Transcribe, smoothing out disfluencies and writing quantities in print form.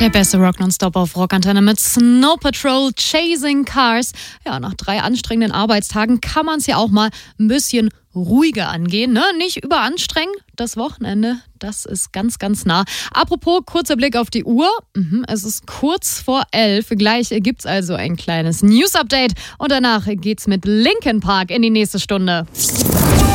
Der beste Rock nonstop auf Rockantenne mit Snow Patrol, Chasing Cars. Ja, nach 3 anstrengenden Arbeitstagen kann man es ja auch mal ein bisschen ruhiger angehen, ne? Nicht überanstrengen. Das Wochenende, das ist ganz, ganz nah. Apropos, kurzer Blick auf die Uhr. Es ist kurz vor 11. Gleich gibt's also ein kleines News-Update. Und danach geht's mit Linkin Park in die nächste Stunde.